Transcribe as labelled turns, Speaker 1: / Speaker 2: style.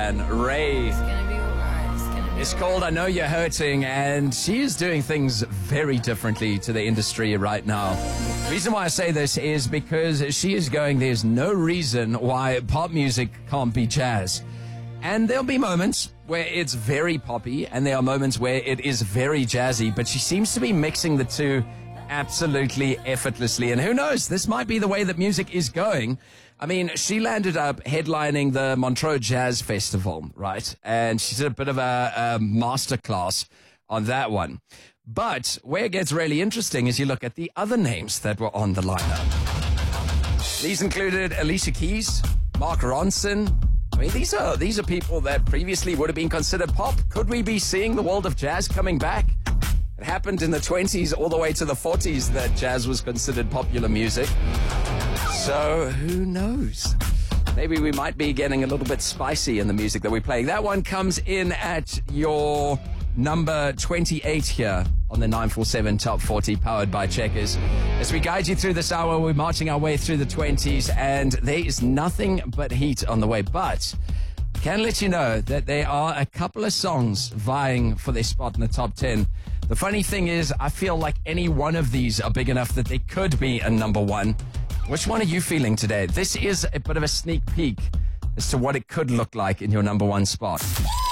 Speaker 1: Sebastian Ray. It's called I Know You're Hurting, and she is doing things very differently to the industry right now. The reason why I say this is because she is going, there's no reason why pop music can't be jazz. And there'll be moments where it's very poppy, and there are moments where it is very jazzy, but she seems to be mixing the two absolutely effortlessly. And who knows, this might be the way that music is going. I mean, she landed up headlining the Montreux Jazz Festival, right? And she did a bit of a masterclass on that one. But where it gets really interesting is you look at the other names that were on the lineup. These included Alicia Keys, Mark Ronson. I mean, these are people that previously would have been considered pop. Could we be seeing the world of jazz coming back? It happened in the 20s all the way to the 40s that jazz was considered popular music. So who knows? Maybe we might be getting a little bit spicy in the music that we're playing. That one comes in at your number 28 here on the 947 Top 40 powered by Checkers. As we guide you through this hour, we're marching our way through the 20s, and there is nothing but heat on the way. But I can let you know that there are a couple of songs vying for their spot in the top 10. The funny thing is, I feel like any one of these are big enough that they could be a number one. Which one are you feeling today? This is a bit of a sneak peek as to what it could look like in your number one spot.